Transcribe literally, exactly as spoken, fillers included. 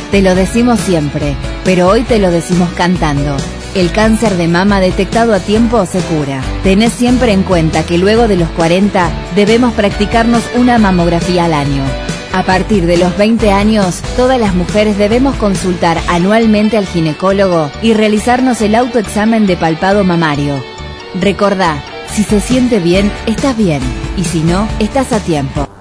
Te lo decimos siempre, pero hoy te lo decimos cantando. El cáncer de mama detectado a tiempo se cura. Tenés siempre en cuenta que luego de los cuarenta debemos practicarnos una mamografía al año. A partir de los veinte años, todas las mujeres debemos consultar anualmente al ginecólogo y realizarnos el autoexamen de palpado mamario. Recordá, si se siente bien, estás bien, y si no, estás a tiempo.